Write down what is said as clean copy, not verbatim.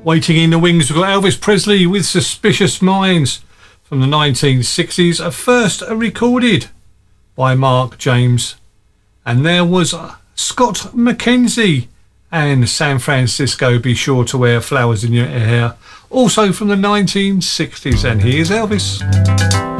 Waiting in the Wings, we've got Elvis Presley with Suspicious Minds from the 1960s, first recorded by Mark James. And there was Scott McKenzie and San Francisco, Be Sure to Wear Flowers in Your Hair, also from the 1960s. And here's Elvis.